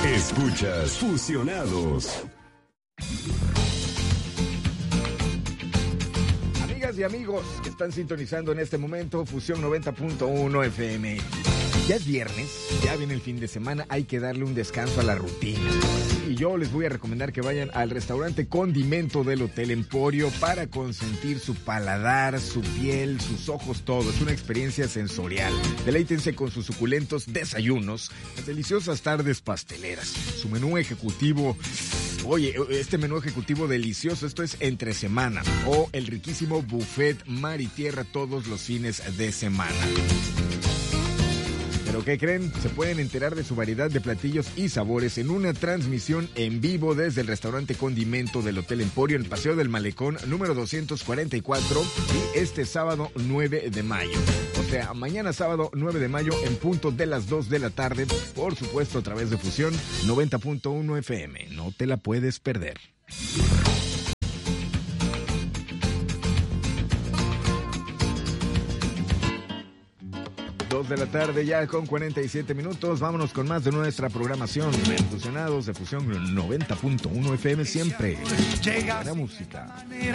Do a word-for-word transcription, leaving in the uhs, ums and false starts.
Escuchas Fusionados. Amigas y amigos que están sintonizando en este momento Fusión noventa punto uno F M. Ya es viernes, ya viene el fin de semana, hay que darle un descanso a la rutina. Y yo les voy a recomendar que vayan al restaurante Condimento del Hotel Emporio para consentir su paladar, su piel, sus ojos, todo. Es una experiencia sensorial. Deleítense con sus suculentos desayunos, las deliciosas tardes pasteleras, su menú ejecutivo. Oye, este menú ejecutivo delicioso, esto es entre semana. O el riquísimo buffet mar y tierra todos los fines de semana. ¿Pero qué creen? Se pueden enterar de su variedad de platillos y sabores en una transmisión en vivo desde el restaurante Condimento del Hotel Emporio en el Paseo del Malecón número doscientos cuarenta y cuatro y este sábado nueve de mayo. O sea, mañana sábado nueve de mayo en punto de las dos de la tarde, por supuesto a través de Fusión noventa punto uno F M. No te la puedes perder. dos de la tarde ya con cuarenta y siete minutos. Vámonos con más de nuestra programación en Fusionados de Fusión noventa punto uno F M siempre. La música.